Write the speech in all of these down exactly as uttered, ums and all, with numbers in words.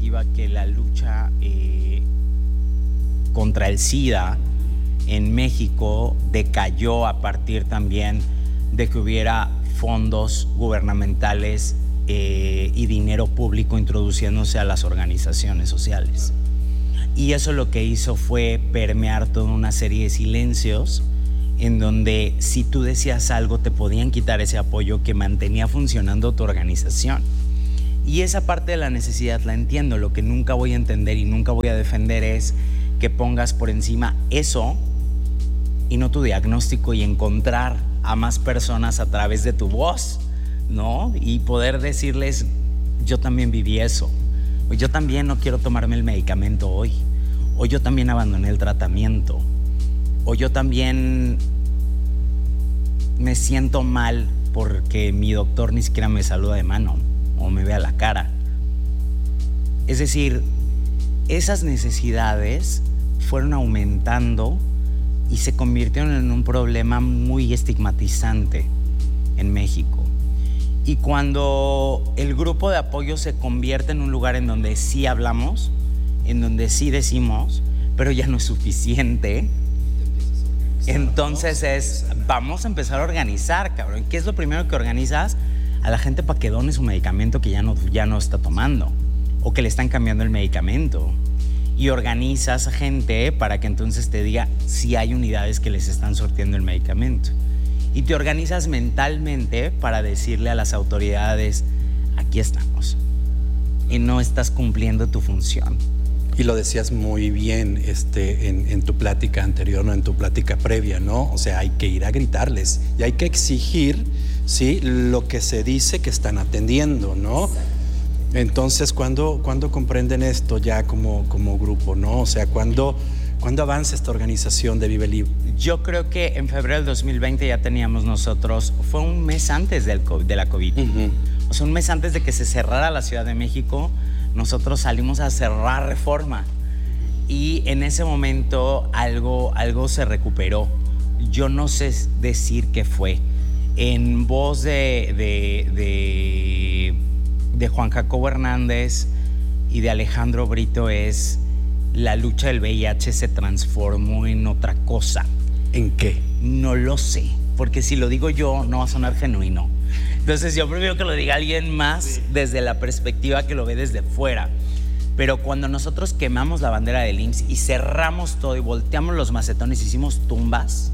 perspectiva que la lucha eh, contra el SIDA en México decayó a partir también de que hubiera fondos gubernamentales eh, y dinero público introduciéndose a las organizaciones sociales. Y eso lo que hizo fue permear toda una serie de silencios en donde si tú decías algo te podían quitar ese apoyo que mantenía funcionando tu organización. Y esa parte de la necesidad la entiendo. Lo que nunca voy a entender y nunca voy a defender es que pongas por encima eso y no tu diagnóstico y encontrar a más personas a través de tu voz, ¿no? Y poder decirles, yo también viví eso, o yo también no quiero tomarme el medicamento hoy, o yo también abandoné el tratamiento, o yo también me siento mal porque mi doctor ni siquiera me saluda de mano o me ve a la cara. Es decir, esas necesidades fueron aumentando y se convirtieron en un problema muy estigmatizante en México. Y cuando el grupo de apoyo se convierte en un lugar en donde sí hablamos, en donde sí decimos, pero ya no es suficiente, entonces es, vamos a empezar a organizar, cabrón. ¿Qué es lo primero que organizas? A la gente para que done su medicamento que ya no, ya no está tomando o que le están cambiando el medicamento. Y organizas a gente para que entonces te diga si hay unidades que les están surtiendo el medicamento. Y te organizas mentalmente para decirle a las autoridades, aquí estamos. Y no estás cumpliendo tu función. Y lo decías muy bien este, en, en tu plática anterior, no en tu plática previa, ¿no? O sea, hay que ir a gritarles y hay que exigir, ¿sí?, lo que se dice que están atendiendo, ¿no? Entonces, ¿cuándo, ¿cuándo comprenden esto ya como, como grupo, ¿no? O sea, ¿cuándo, ¿cuándo avanza esta organización de Vive Libre? Yo creo que en febrero del dos mil veinte ya teníamos nosotros, fue un mes antes del, de la COVID. Uh-huh. O sea, un mes antes de que se cerrara la Ciudad de México, nosotros salimos a cerrar Reforma. Y en ese momento algo, algo se recuperó. Yo no sé decir qué fue. En voz de... de, de de Juan Jacobo Hernández y de Alejandro Brito es la lucha del V I H se transformó en otra cosa. ¿En qué? No lo sé, porque si lo digo yo no va a sonar genuino. Entonces yo prefiero que lo diga alguien más sí. desde la perspectiva que lo ve desde fuera. Pero cuando nosotros quemamos la bandera del I M S S y cerramos todo y volteamos los macetones, hicimos tumbas,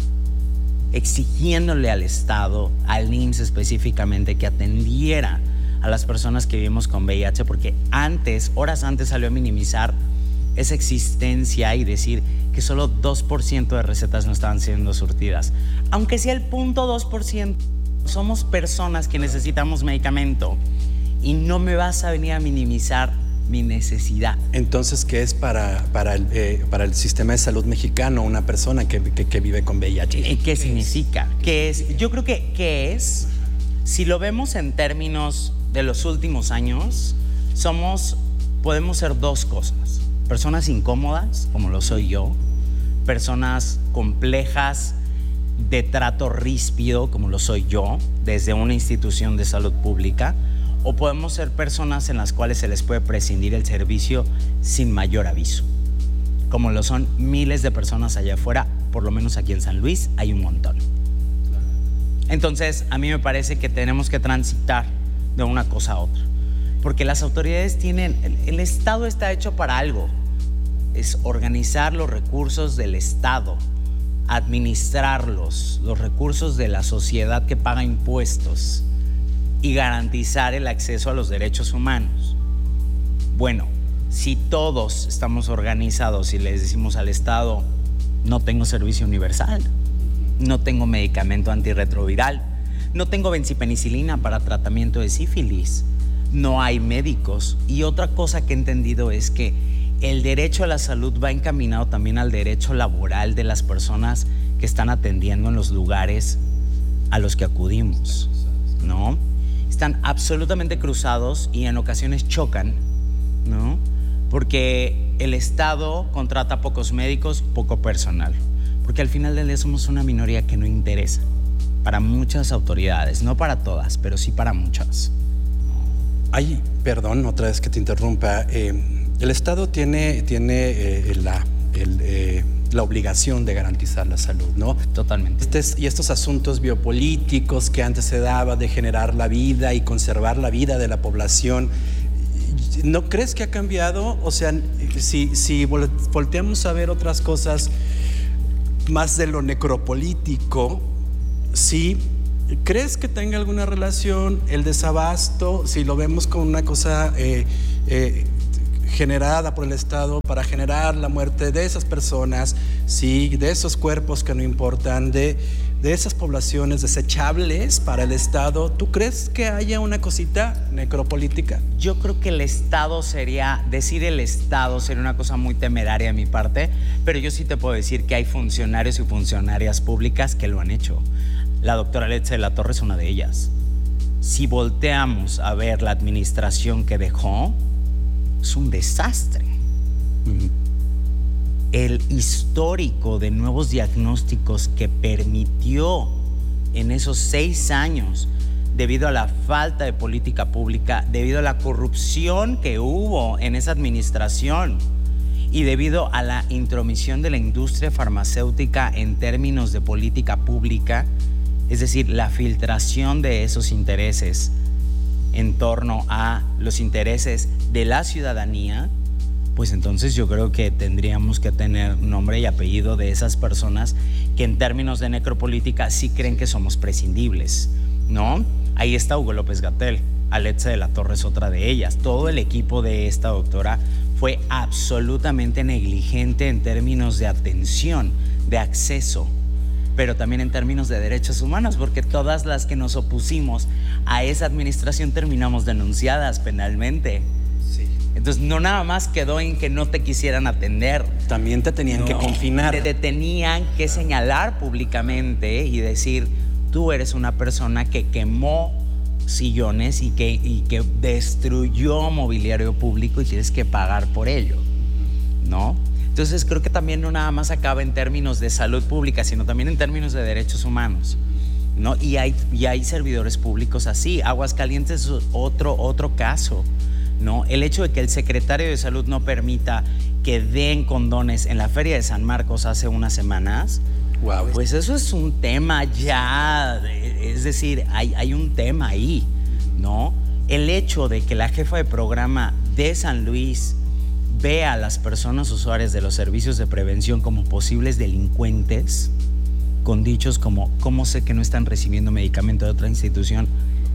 exigiéndole al Estado, al I M S S específicamente, que atendiera a las personas que vivimos con V I H, porque antes, horas antes salió a minimizar esa existencia y decir que solo dos por ciento de recetas no estaban siendo surtidas. Aunque sea el cero punto dos por ciento, somos personas que necesitamos medicamento y no me vas a venir a minimizar mi necesidad. Entonces, ¿qué es para, para, el, eh, para el sistema de salud mexicano una persona que, que, que vive con V I H? ¿Qué, qué significa? ¿Qué es? Yo creo que ¿qué es? Si lo vemos en términos de los últimos años, somos, podemos ser dos cosas: personas incómodas, como lo soy yo, personas complejas de trato ríspido, como lo soy yo, desde una institución de salud pública, o podemos ser personas en las cuales se les puede prescindir el servicio sin mayor aviso, como lo son miles de personas allá afuera, por lo menos aquí en San Luis hay un montón. Entonces, a mí me parece que tenemos que transitar de una cosa a otra, porque las autoridades tienen, el, el Estado está hecho para algo, es organizar los recursos del Estado, administrarlos, los recursos de la sociedad que paga impuestos y garantizar el acceso a los derechos humanos. Bueno, si todos estamos organizados y les decimos al Estado, no tengo servicio universal, no tengo medicamento antirretroviral, no tengo benzipenicilina para tratamiento de sífilis, no hay médicos. Y otra cosa que he entendido es que el derecho a la salud va encaminado también al derecho laboral de las personas que están atendiendo en los lugares a los que acudimos, ¿no? Están absolutamente cruzados y en ocasiones chocan, ¿no? Porque el Estado contrata pocos médicos, poco personal. Porque al final del día somos una minoría que no interesa para muchas autoridades, no para todas, pero sí para muchas. hay, perdón, otra vez que te interrumpa, eh, el Estado tiene, tiene eh, la, el, eh, la obligación de garantizar la salud, ¿no? Totalmente. Este, y estos asuntos biopolíticos que antes se daba de generar la vida y conservar la vida de la población, ¿no crees que ha cambiado? O sea, si, si volteamos a ver otras cosas más de lo necropolítico, ¿sí? ¿Crees que tenga alguna relación el desabasto, si lo vemos como una cosa eh, eh, generada por el Estado para generar la muerte de esas personas, sí, de esos cuerpos que no importan, de, de esas poblaciones desechables para el Estado? ¿Tú crees que haya una cosita necropolítica? Yo creo que el Estado sería, decir el Estado sería una cosa muy temeraria de mi parte, pero yo sí te puedo decir que hay funcionarios y funcionarias públicas que lo han hecho. La doctora Letza de la Torre es una de ellas. Si volteamos a ver la administración que dejó, es un desastre. Uh-huh. El histórico de nuevos diagnósticos que permitió en esos seis años, debido a la falta de política pública, debido a la corrupción que hubo en esa administración y debido a la intromisión de la industria farmacéutica en términos de política pública, es decir, la filtración de esos intereses en torno a los intereses de la ciudadanía, pues entonces yo creo que tendríamos que tener nombre y apellido de esas personas que en términos de necropolítica sí creen que somos prescindibles, ¿no? Ahí está Hugo López-Gatell, Aletza de la Torre es otra de ellas. Todo el equipo de esta doctora fue absolutamente negligente en términos de atención, de acceso, pero también en términos de derechos humanos, porque todas las que nos opusimos a esa administración terminamos denunciadas penalmente. Sí. Entonces no nada más quedó en que no te quisieran atender. También te tenían no, que confinar. Te, te tenían que señalar públicamente y decir, tú eres una persona que quemó sillones y que, y que destruyó mobiliario público y tienes que pagar por ello, ¿no? Entonces creo que también no nada más acaba en términos de salud pública, sino también en términos de derechos humanos, ¿no? Y hay, y hay servidores públicos así. Aguascalientes es otro, otro caso, ¿no? El hecho de que el secretario de Salud no permita que den condones en la Feria de San Marcos hace unas semanas, wow. Pues eso es un tema ya, es decir, hay, hay un tema ahí, ¿no? El hecho de que la jefa de programa de San Luis ve a las personas usuarias de los servicios de prevención como posibles delincuentes, con dichos como, ¿cómo sé que no están recibiendo medicamento de otra institución?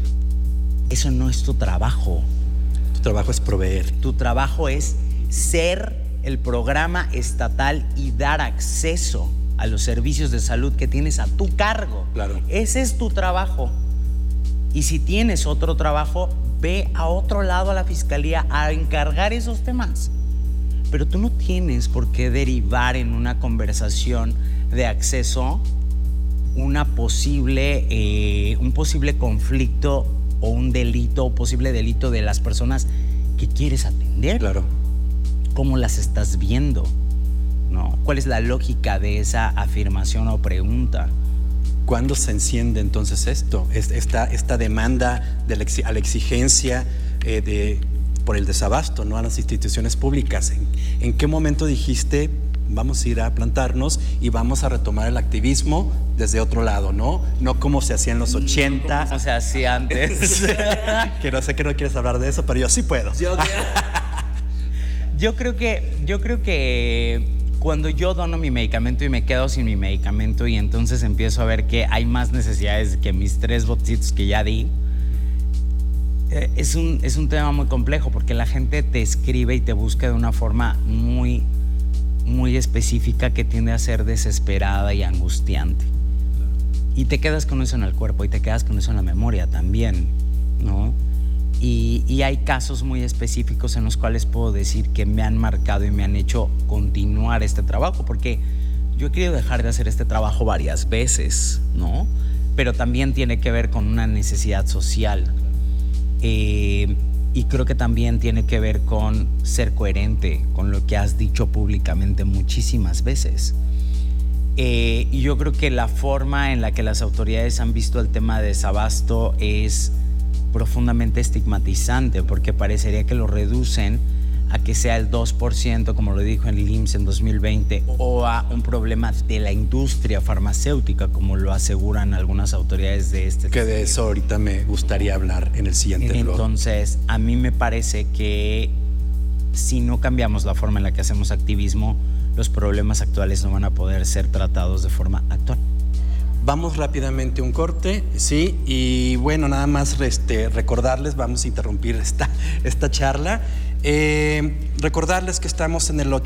Eso no es tu trabajo. Tu trabajo es proveer. Tu trabajo es ser el programa estatal y dar acceso a los servicios de salud que tienes a tu cargo. Claro. Ese es tu trabajo. Y si tienes otro trabajo, ve a otro lado a la fiscalía a encargar esos temas. Pero tú no tienes por qué derivar en una conversación de acceso una posible, eh, un posible conflicto o un delito, o posible delito de las personas que quieres atender. Claro. ¿Cómo las estás viendo? ¿No? ¿Cuál es la lógica de esa afirmación o pregunta? ¿Cuándo se enciende entonces esto? Esta, esta demanda de la, a la exigencia eh, de... por el desabasto, ¿no? A las instituciones públicas. ¿En, ¿En qué momento dijiste vamos a ir a plantarnos y vamos a retomar el activismo desde otro lado, ¿no? No como se hacía en los ochenta. Como se hacía antes. Que no sé que no quieres hablar de eso, pero yo sí puedo. Yo, yo creo que, yo creo que cuando yo dono mi medicamento y me quedo sin mi medicamento y entonces empiezo a ver que hay más necesidades que mis tres botitos que ya di, Es un, es un tema muy complejo porque la gente te escribe y te busca de una forma muy, muy específica que tiende a ser desesperada y angustiante. Y te quedas con eso en el cuerpo y te quedas con eso en la memoria también, ¿no? Y, y hay casos muy específicos en los cuales puedo decir que me han marcado y me han hecho continuar este trabajo, porque yo he querido dejar de hacer este trabajo varias veces, ¿no? Pero también tiene que ver con una necesidad social. Eh, y creo que también tiene que ver con ser coherente con lo que has dicho públicamente muchísimas veces. Eh, y yo creo que la forma en la que las autoridades han visto el tema de desabasto es profundamente estigmatizante, porque parecería que lo reducen a que sea el dos por ciento, como lo dijo en el I M S S en dos mil veinte, o a un problema de la industria farmacéutica, como lo aseguran algunas autoridades de este Que de eso ahorita me gustaría hablar en el siguiente blog. Entonces, a mí me parece que si no cambiamos la forma en la que hacemos activismo, los problemas actuales no van a poder ser tratados de forma actual. Vamos rápidamente a un corte, sí, y bueno, nada más este, recordarles, vamos a interrumpir esta, esta charla, eh, recordarles que estamos en el